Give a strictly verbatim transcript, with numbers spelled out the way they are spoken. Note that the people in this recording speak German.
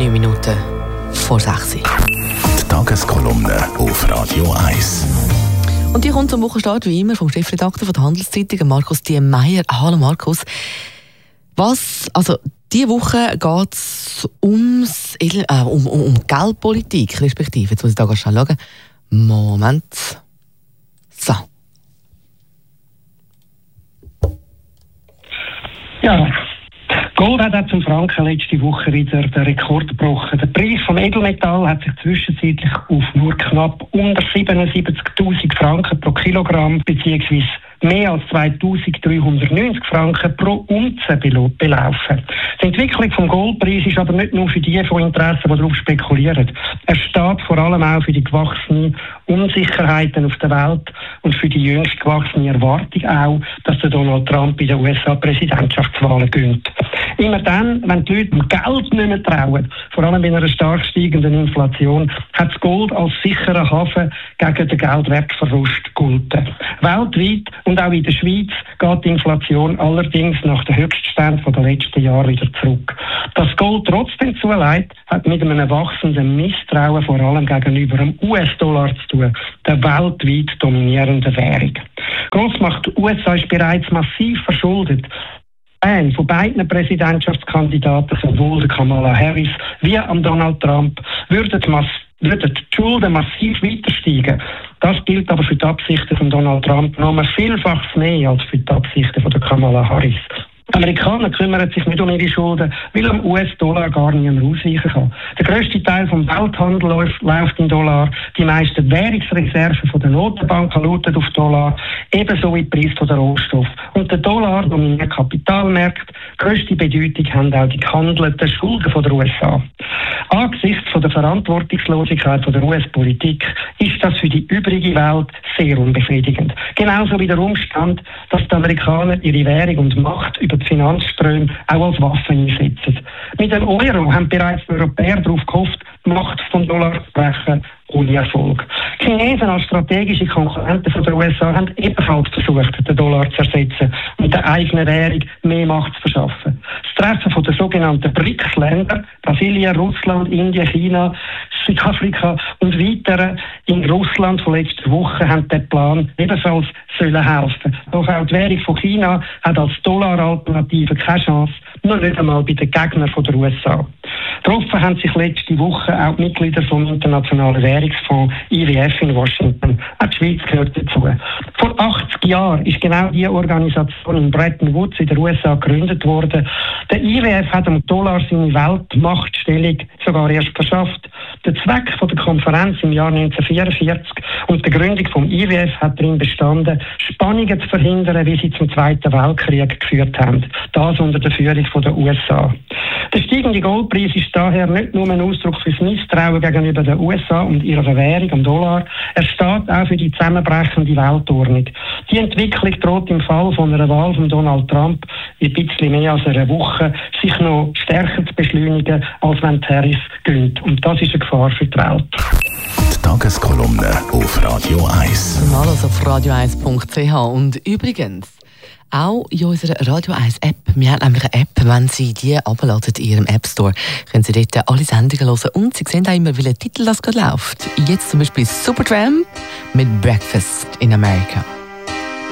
neun Minuten vor sechs. Die Tageskolumne auf Radio eins. Und die kommt zum Wochenstart wie immer vom Chefredakteur von der Handelszeitung, Markus Diemeyer. Hallo Markus. Was, also diese Woche geht es ums, äh, um, um, um Geldpolitik, respektive, jetzt muss ich da ganz schnell schauen. Moment. So. Ja, Gold hat auch zum Franken letzte Woche wieder den Rekord gebrochen. Der Preis von Edelmetall hat sich zwischenzeitlich auf nur knapp unter siebenundsiebzigtausend Franken pro Kilogramm bzw. mehr als zweitausenddreihundertneunzig Franken pro Unze belaufen. Die Entwicklung vom Goldpreis ist aber nicht nur für die von Interesse, die darauf spekulieren. Er steht vor allem auch für die gewachsenen Unsicherheiten auf der Welt und für die jüngst gewachsene Erwartung auch, dass der Donald Trump in den U S A-Präsidentschaftswahlen gönnt. Immer dann, wenn die Leute dem Geld nicht mehr trauen, vor allem bei einer stark steigenden Inflation, hat das Gold als sicherer Hafen gegen den Geldwertverlust gegolten. Weltweit und auch in der Schweiz geht die Inflation allerdings nach den Höchstständen der letzten Jahre wieder zurück. Dass Gold trotzdem zuleiht, hat mit einem wachsenden Misstrauen vor allem gegenüber dem U S-Dollar zu tun, der weltweit dominierenden Währung. Grossmacht U S A ist bereits massiv verschuldet. Ein von beiden Präsidentschaftskandidaten, sowohl der Kamala Harris wie am Donald Trump, würden die, Mass- würden die Schulden massiv weiter steigen. Das gilt aber für die Absichten von Donald Trump noch mal vielfach mehr als für die Absichten von der Kamala Harris. Die Amerikaner kümmern sich nicht um ihre Schulden, weil am U S-Dollar gar nicht mehr ausweichen kann. Der grösste Teil vom Welthandel läuft, läuft in Dollar. Die meisten Währungsreserven von der Notenbanken lauten auf Dollar, ebenso wie die Preise der Rohstoffe. Und der Dollar dominiert Kapitalmärkte. Grösste Bedeutung haben auch die gehandelten Schulden von der U S A. Angesichts von der Verantwortungslosigkeit von der U S-Politik ist das für die übrige Welt sehr unbefriedigend. Genauso wie der Umstand, dass die Amerikaner ihre Währung und Macht über die Finanzströme auch als Waffen einsetzen. Mit dem Euro haben bereits die Europäer darauf gehofft, die Macht vom Dollar zu brechen, ohne Erfolg. Die Chinesen als strategische Konkurrenten von der U S A haben ebenfalls versucht, den Dollar zu ersetzen und der eigenen Währung mehr Macht zu verschaffen. Das Treffen von den sogenannten B R I C S-Ländern, Brasilien, Russland, Indien, China, Südafrika und weiteren in Russland von letzter Woche haben den Plan ebenfalls sollen helfen. Doch auch die Währung von China hat als Dollar-Alternative keine Chance, nur nicht einmal bei den Gegnern von der U S A. Getroffen haben sich letzte Woche auch die Mitglieder vom Internationalen Währungsfonds I W F in Washington. Auch die Schweiz gehört dazu. Vor achtzig Jahren ist genau diese Organisation in Bretton Woods in den U S A gegründet worden. Der I W F hat dem Dollar seine Weltmachtstellung sogar erst verschafft. Der Zweck von der Konferenz im Jahr neunzehnhundertvierundvierzig und die Gründung vom I W F hat darin bestanden, Spannungen zu verhindern, wie sie zum Zweiten Weltkrieg geführt haben. Das unter der Führung von der U S A. Der steigende Goldpreis ist daher nicht nur ein Ausdruck für das Misstrauen gegenüber den U S A und ihrer Währung, am Dollar. Er steht auch für die zusammenbrechende Weltordnung. Die Entwicklung droht im Fall von einer Wahl von Donald Trump in ein bisschen mehr als einer Woche sich noch stärker zu beschleunigen, als wenn Harris gönnt. Und das ist eine Gefahr für die Welt. Die Tageskolumne auf Radio eins. Alles auf radio eins punkt c h. Und übrigens, auch in unserer Radio eins App. Wir haben nämlich eine App, wenn Sie die herunterladen in Ihrem App Store, können Sie dort alle Sendungen hören und Sie sehen auch immer, welcher Titel das gerade läuft. Jetzt zum Beispiel Supertramp mit Breakfast in America.